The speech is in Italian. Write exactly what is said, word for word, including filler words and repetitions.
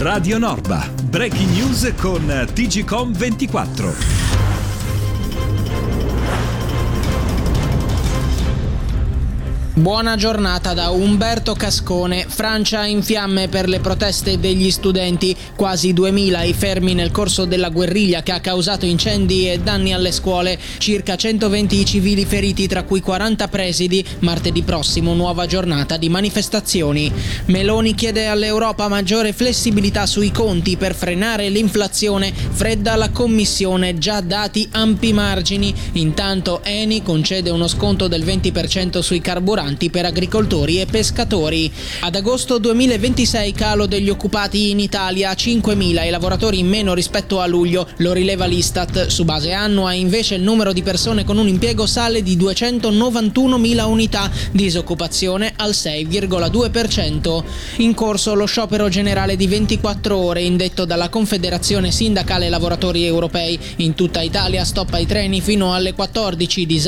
Radio Norba. Breaking news con T G Com ventiquattro. Buona giornata da Umberto Cascone. Francia in fiamme per le proteste degli studenti. Quasi duemila i fermi nel corso della guerriglia che ha causato incendi e danni alle scuole. Circa centoventi i civili feriti, tra cui quaranta presidi. Martedì prossimo nuova giornata di manifestazioni. Meloni chiede all'Europa maggiore flessibilità sui conti per frenare l'inflazione. Fredda la Commissione, già dati ampi margini. Intanto Eni concede uno sconto del venti per cento sui carburanti per agricoltori e pescatori. Ad agosto duemilaventisei calo degli occupati in Italia, cinquemila i lavoratori in meno rispetto a luglio, lo rileva l'Istat. Su base annua invece il numero di persone con un impiego sale di duecentonovantunomila unità, disoccupazione al sei virgola due per cento. In corso lo sciopero generale di ventiquattro ore indetto dalla Confederazione Sindacale Lavoratori Europei. In tutta Italia stop ai treni fino alle quattordici,